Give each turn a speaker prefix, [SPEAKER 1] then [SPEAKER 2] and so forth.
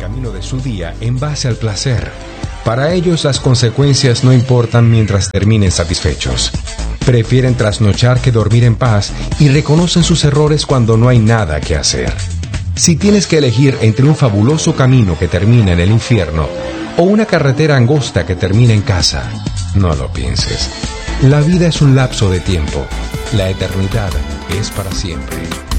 [SPEAKER 1] camino de su día en base al placer. Para ellos las consecuencias no importan mientras terminen satisfechos. Prefieren trasnochar que dormir en paz y reconocen sus errores cuando no hay nada que hacer. Si tienes que elegir entre un fabuloso camino que termina en el infierno o una carretera angosta que termina en casa, no lo pienses. La vida es un lapso de tiempo. La eternidad es para siempre.